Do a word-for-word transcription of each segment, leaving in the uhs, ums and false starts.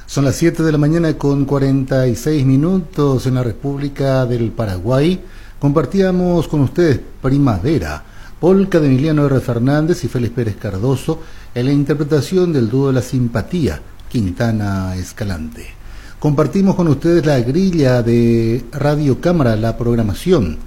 Son las siete de la mañana con cuarenta y seis minutos en la República del Paraguay. Compartíamos con ustedes Primavera, polca de Emiliano R. Fernández y Félix Pérez Cardoso en la interpretación del dúo de la Simpatía, Quintana Escalante. Compartimos con ustedes la grilla de Radio Cámara, la programación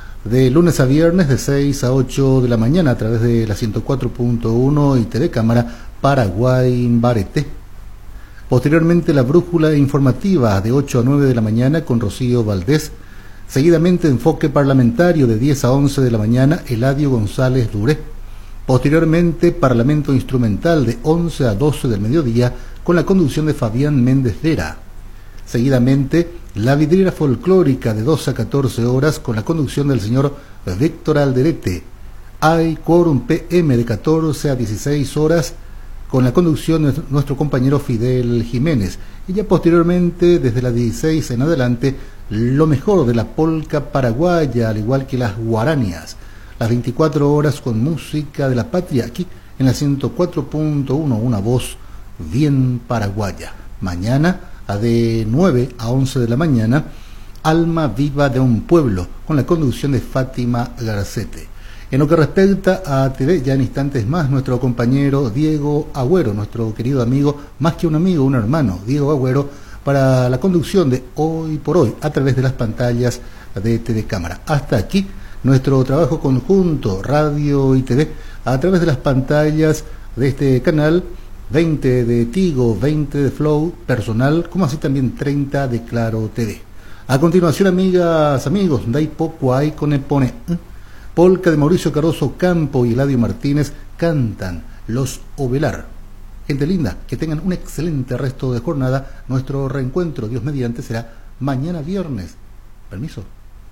de lunes a viernes de seis a ocho de la mañana a través de la ciento cuatro punto uno y T V Cámara Paraguay Bareté. Posteriormente la brújula informativa de ocho a nueve de la mañana con Rocío Valdés. Seguidamente enfoque parlamentario de diez a once de la mañana Eladio González Duré. Posteriormente Parlamento Instrumental de once a doce del mediodía con la conducción de Fabián Méndez Vera. Seguidamente la vidriera folclórica de doce a catorce horas con la conducción del señor Víctor Alderete. Hay quórum P M de catorce a dieciséis horas con la conducción de nuestro compañero Fidel Jiménez. Y ya posteriormente, desde las dieciséis en adelante, lo mejor de la polca paraguaya, al igual que las guaranias. Las veinticuatro horas con música de la patria, aquí en la ciento cuatro punto uno, una voz bien paraguaya. Mañana, de nueve a once de la mañana, Alma Viva de un Pueblo, con la conducción de Fátima Garcete. En lo que respecta a T V, ya en instantes más, nuestro compañero Diego Agüero, nuestro querido amigo, más que un amigo, un hermano, Diego Agüero, para la conducción de Hoy por Hoy, a través de las pantallas de T V Cámara. Hasta aquí, nuestro trabajo conjunto, radio y T V, a través de las pantallas de este canal, veinte de Tigo, veinte de Flow personal, como así también treinta de Claro T V. A continuación, amigas, amigos, Dai poco hay con el pone... ¿eh? Polca de Mauricio Cardoso Campo y Eladio Martínez cantan Los Ovelar. Gente linda, que tengan un excelente resto de jornada. Nuestro reencuentro, Dios mediante, será mañana viernes. Permiso.